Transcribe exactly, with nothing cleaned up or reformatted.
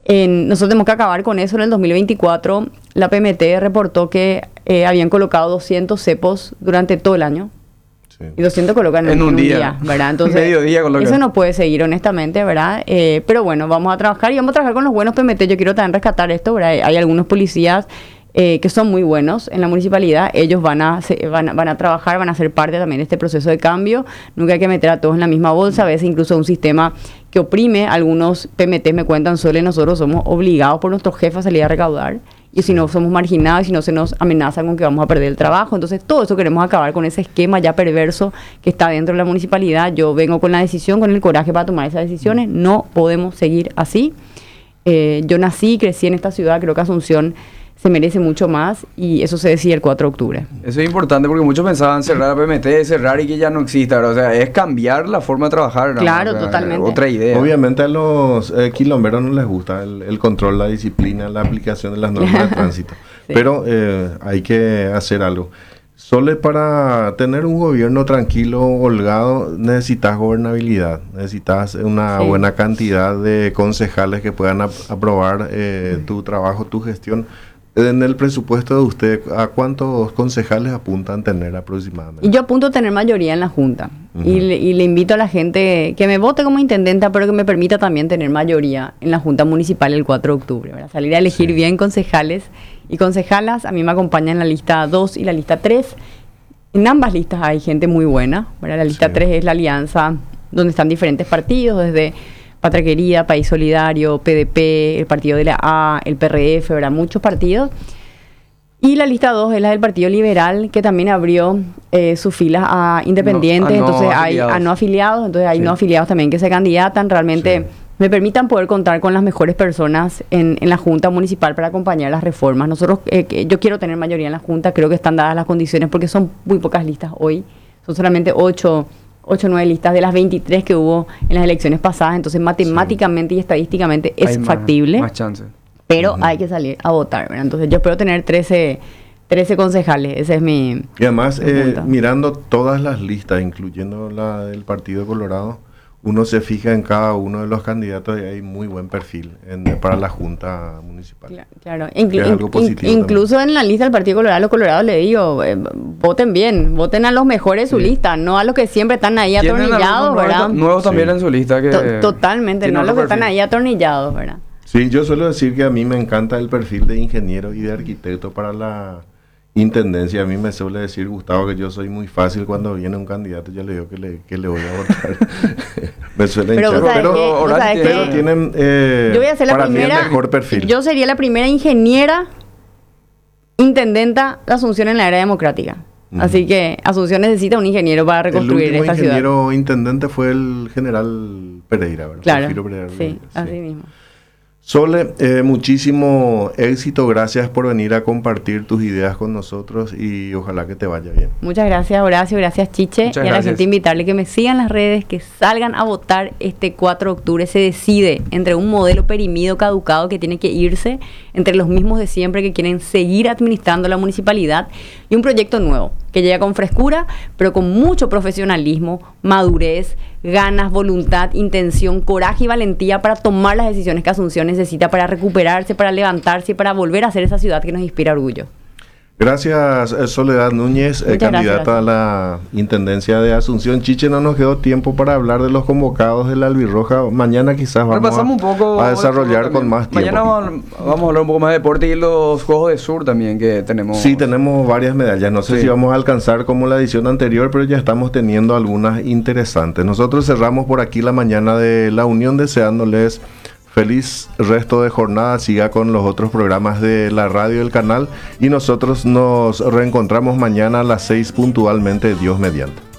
En, nosotros tenemos que acabar con eso en el dos mil veinticuatro. La P M T reportó que eh, habían colocado doscientos cepos durante todo el año. Sí. Y doscientos colocan en, en un, un día, día, ¿verdad? Entonces, medio día colocan. Eso no puede seguir, honestamente, ¿verdad? Eh, pero bueno, vamos a trabajar y vamos a trabajar con los buenos P M T. Yo quiero también rescatar esto, ¿verdad? Hay algunos policías eh, que son muy buenos en la municipalidad. Ellos van a, se, van, a, van a trabajar, van a ser parte también de este proceso de cambio. Nunca hay que meter a todos en la misma bolsa. A veces incluso un sistema que oprime. Algunos P M T me cuentan solo y nosotros somos obligados por nuestros jefes a salir a recaudar. Y si no somos marginados, y si no se nos amenazan con que vamos a perder el trabajo. Entonces, todo eso queremos acabar con ese esquema ya perverso que está dentro de la municipalidad. Yo vengo con la decisión, con el coraje para tomar esas decisiones. No podemos seguir así. Eh, yo nací y crecí en esta ciudad. Creo que Asunción se merece mucho más y eso se decide el cuatro de octubre. Eso es importante porque muchos pensaban cerrar la P M T, cerrar y que ya no exista, ¿verdad? O sea, es cambiar la forma de trabajar, ¿no? Claro, o sea, totalmente. Otra idea. Obviamente a los eh, quilomberos no les gusta el, el control, la disciplina, la aplicación de las normas de tránsito. Sí. Pero eh, hay que hacer algo. Solo para tener un gobierno tranquilo, holgado, necesitas gobernabilidad, necesitas una sí. buena cantidad de concejales que puedan ap aprobar eh, sí. tu trabajo, tu gestión. En el presupuesto de usted, ¿a cuántos concejales apuntan tener aproximadamente? Y yo apunto a tener mayoría en la Junta. Uh-huh. y, le, y le invito a la gente que me vote como intendenta, pero que me permita también tener mayoría en la Junta Municipal el cuatro de octubre. ¿verdad? Salir a elegir sí. bien concejales y concejalas. A mí me acompañan en la lista dos y la lista tres. En ambas listas hay gente muy buena. ¿verdad? La lista sí. tres es la alianza donde están diferentes partidos, desde Patria Querida, País Solidario, P D P, el Partido de la A, el P R F, ¿verdad? Muchos partidos. Y la lista dos es la del Partido Liberal, que también abrió eh, sus filas a independientes, no, a no entonces afiliados. hay a no afiliados, entonces hay sí. no afiliados también que se candidatan. Realmente sí. me permitan poder contar con las mejores personas en, en la Junta Municipal para acompañar las reformas. Nosotros, eh, yo quiero tener mayoría en la Junta, creo que están dadas las condiciones porque son muy pocas listas hoy, son solamente ocho ocho o nueve listas de las veintitrés que hubo en las elecciones pasadas, entonces matemáticamente sí. y estadísticamente es hay factible, más, más chance. Pero uh-huh. hay que salir a votar, ¿verdad? Entonces yo espero tener trece, trece concejales, ese es mi... Y además, eh, mirando todas las listas, incluyendo la del Partido Colorado, uno se fija en cada uno de los candidatos y hay muy buen perfil en, para la Junta Municipal. Claro, claro. Inclu in, incluso también. En la lista del Partido Colorado, los colorados le digo, eh, voten bien, voten a los mejores de su sí. lista, no a los que siempre están ahí atornillados, ¿verdad? Nuevos, nuevos sí. también en su lista. Que to totalmente, no a los que perfil. están ahí atornillados, ¿verdad? Sí, yo suelo decir que a mí me encanta el perfil de ingeniero y de arquitecto para la intendencia. A mí me suele decir Gustavo que yo soy muy fácil cuando viene un candidato, yo le digo que le, que le voy a votar. Me suele pero, hinchar, pero, que, pero tienen eh, yo voy a ser la para primera, mí el mejor perfil. Yo sería la primera ingeniera intendenta de Asunción en la era democrática. Uh-huh. Así que Asunción necesita un ingeniero para reconstruir esta ciudad. El último ingeniero intendente fue el general Pereira, ¿verdad? Claro, Pereira, sí, sí, así mismo. Sole, eh, muchísimo éxito, gracias por venir a compartir tus ideas con nosotros y ojalá que te vaya bien. Muchas gracias, Horacio, gracias, Chiche. Muchas y a gracias. la gente invitarle que me sigan en las redes, que salgan a votar este cuatro de octubre. Se decide entre un modelo perimido, caducado, que tiene que irse, entre los mismos de siempre que quieren seguir administrando la municipalidad, y un proyecto nuevo, que llega con frescura, pero con mucho profesionalismo, madurez, ganas, voluntad, intención, coraje y valentía para tomar las decisiones que Asunción necesita para recuperarse, para levantarse y para volver a ser esa ciudad que nos inspira orgullo. Gracias, Soledad Núñez, eh, candidata gracias, gracias. a la Intendencia de Asunción. Chiche, no nos quedó tiempo para hablar de los convocados de la Albirroja. Mañana quizás vamos a, un poco a desarrollar con más tiempo. Mañana vamos, vamos a hablar un poco más de deporte y los Juegos de Sur también que tenemos. Sí, tenemos varias medallas. No sé sí. si vamos a alcanzar como la edición anterior, pero ya estamos teniendo algunas interesantes. Nosotros cerramos por aquí la mañana de La Unión deseándoles feliz resto de jornada, siga con los otros programas de la radio del canal y nosotros nos reencontramos mañana a las seis puntualmente, Dios mediante.